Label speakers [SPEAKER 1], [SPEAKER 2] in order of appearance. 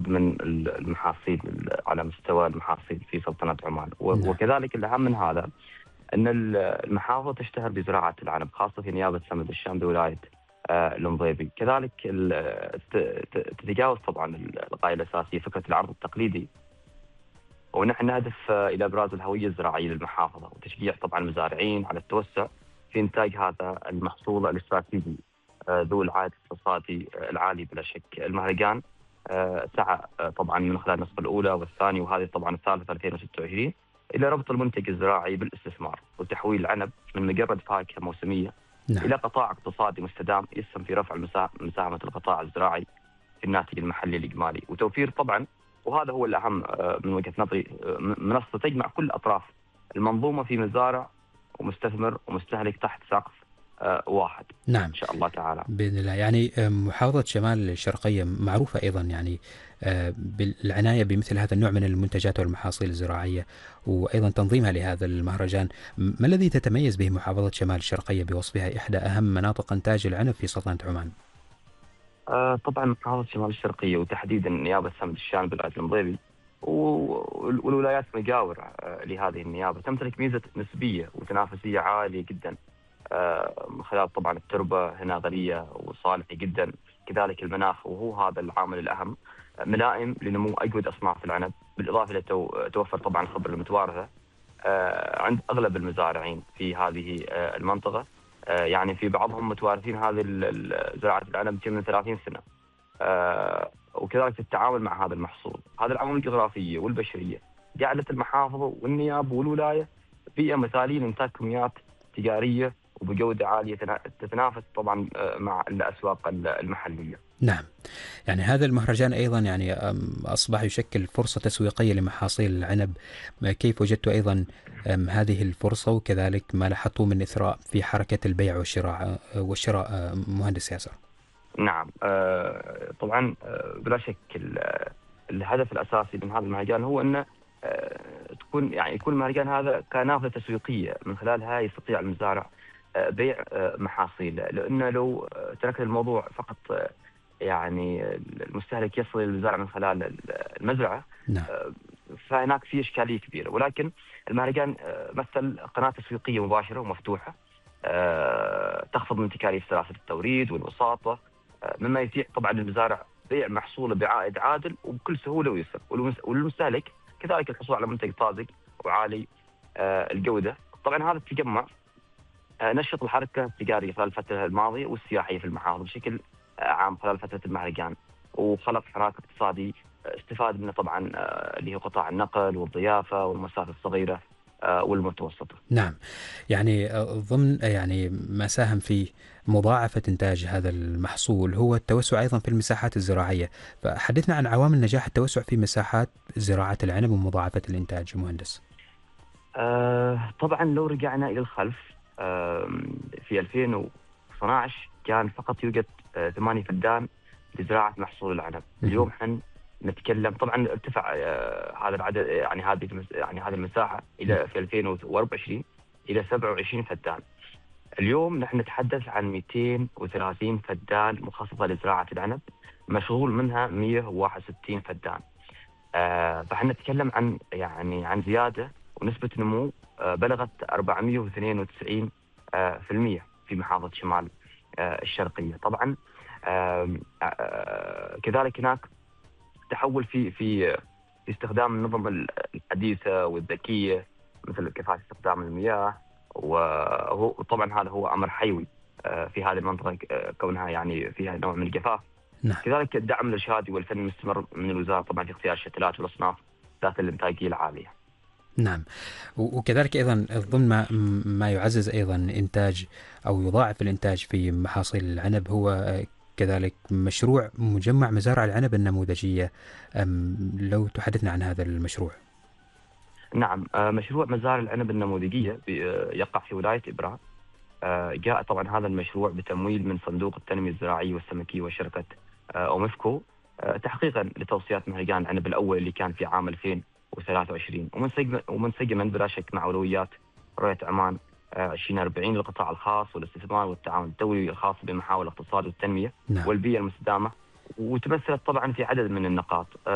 [SPEAKER 1] من المحاصيل على مستوى المحاصيل في سلطنة عمان.
[SPEAKER 2] نعم.
[SPEAKER 1] وكذلك الأهم من هذا أن المحافظة تشتهر بزراعة العنب، خاصة في نيابة سمد الشام بولاية المضيبي. كذلك تتجاوز طبعا الغاية الأساسية فكرة العرض التقليدي، ونحن نهدف إلى إبراز الهوية الزراعية للمحافظة وتشجيع طبعا المزارعين على التوسع في إنتاج هذا المحصول الاستراتيجي ذو العائد الاقتصادي العالي بلا شك. المهرجان سعى طبعا من خلال النسخة الأولى والثانية وهذه طبعا الثالثة 2026 إلى ربط المنتج الزراعي بالاستثمار وتحويل العنب من مجرد فاكهة موسمية
[SPEAKER 2] نعم.
[SPEAKER 1] إلى قطاع اقتصادي مستدام يسهم في رفع مساهمة القطاع الزراعي في الناتج المحلي الإجمالي وتوفير طبعا، وهذا هو الأهم من وجهة نظري، منصة تجمع كل أطراف المنظومة في مزارع ومستثمر ومستهلك تحت سقف واحد.
[SPEAKER 2] نعم
[SPEAKER 1] إن شاء الله تعالى
[SPEAKER 2] بإذن الله. يعني محافظة شمال الشرقية معروفة أيضا يعني بالعناية بمثل هذا النوع من المنتجات والمحاصيل الزراعية وأيضا تنظيمها لهذا المهرجان. ما الذي تتميز به محافظة شمال الشرقية بوصفها إحدى أهم مناطق إنتاج العنب في سلطنة عمان؟
[SPEAKER 1] طبعا محافظة شمال الشرقية وتحديدا نيابة سمد الشام بولاية المضيبي والولايات المجاورة لهذه النيابة تمتلك ميزة نسبية وتنافسية عالية جدا من خلال طبعا التربة هنا غنية وصالحة جدا. كذلك المناخ وهو هذا العامل الأهم ملائم لنمو أجود أصناف العنب، بالإضافة إلى توفر طبعا الخبرة المتوارثة عند أغلب المزارعين في هذه المنطقة. يعني في بعضهم متوارثين هذه زراعة العنب من 30 سنة. وكذلك التعامل مع هذا المحصول. هذا العوامل الجغرافية والبشرية جعلت المحافظة والنيابة والولاية بيئة مثالية لإنتاج كميات تجارية وبجودة عالية تتنافس طبعا مع الأسواق المحلية.
[SPEAKER 2] نعم. يعني هذا المهرجان أيضا يعني أصبح يشكل فرصة تسويقية لمحاصيل العنب. كيف وجدت أيضا هذه الفرصة وكذلك ما لاحظته من إثراء في حركة البيع والشراء مهندس ياسر؟
[SPEAKER 1] نعم طبعا بلا شك الهدف الأساسي من هذا المهرجان هو أن يكون المهرجان هذا كنافذة تسويقية من خلالها يستطيع المزارع بيع محاصيله، لأنه لو تركنا الموضوع فقط يعني المستهلك يصل للمزارع من خلال المزرعة
[SPEAKER 2] نعم.
[SPEAKER 1] فهناك في إشكالية كبيرة. ولكن المهرجان مثل قناة تسويقية مباشرة ومفتوحة تخفض من تكاليف سلاسل التوريد والوساطة، مما يتيح طبعا للمزارع بيع محصوله بعائد عادل وبكل سهولة ويسر، وللمستهلك كذلك الحصول على منتج طازج وعالي الجودة. طبعا هذا التجمع نشط الحركة التجارية خلال الفترة الماضية والسياحية في المحافظة بشكل عام خلال فترة المهرجان، وخلق حراك اقتصادي استفاد منه طبعا اللي هو قطاع النقل والضيافة والمسافة الصغيرة والمتوسطة.
[SPEAKER 2] نعم. يعني ضمن يعني ما ساهم في مضاعفة إنتاج هذا المحصول هو التوسع أيضا في المساحات الزراعية. فحدثنا عن عوامل نجاح التوسع في مساحات زراعة العنب ومضاعفة الإنتاج مهندس.
[SPEAKER 1] طبعا لو رجعنا إلى الخلف في 2012 كان فقط يوجد 8 فدان لزراعة محصول العنب. اليوم احنا نتكلم طبعا ارتفع هذا العدد، يعني هذه المساحة إلى في 2024 إلى 27 فدان. اليوم نحن نتحدث عن 230 فدان مخصصة لزراعة العنب، مشغول منها 161 فدان. فاحنا نتكلم عن زيادة ونسبة نمو بلغت 492% في محافظة شمال الشرقية. طبعا كذلك هناك تحول في استخدام النظم الحديثة والذكية مثل كفاءة استخدام المياه، وطبعا هذا هو أمر حيوي في هذه المنطقة كونها يعني فيها نوع من الجفاف.
[SPEAKER 2] نعم.
[SPEAKER 1] كذلك الدعم الإرشادي والفن المستمر من الوزارة طبعا في اختيار الشتلات والأصناف ذات الإنتاجية العالية.
[SPEAKER 2] نعم. وكذلك أيضا ضمن ما يعزز أيضا إنتاج أو يضاعف الإنتاج في محاصيل العنب هو كذلك مشروع مجمع مزارع العنب النموذجية. لو تحدثنا عن هذا المشروع.
[SPEAKER 1] نعم مشروع مزارع العنب النموذجية يقع في ولاية إبرة. جاء طبعا هذا المشروع بتمويل من صندوق التنمية الزراعية والسمكية وشركة أومفكو تحقيقا لتوصيات مهرجان العنب الأول اللي كان في عام 2023 ومنسجما بلا شك مع أولويات رؤية عمان 2040 للقطاع الخاص والاستثمار والتعاون الدولي الخاص بمحاور الاقتصاد والتنمية
[SPEAKER 2] نعم.
[SPEAKER 1] والبيئة المستدامة، وتمثلت طبعا في عدد من النقاط